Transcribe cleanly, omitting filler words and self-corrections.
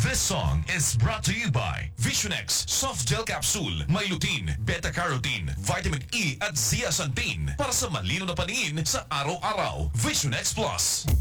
This song is brought to you by Visionex Soft Gel Capsule. May lutein, beta-carotene, vitamin E at zeaxanthin para sa malino na paningin sa araw-araw. Visionex Plus.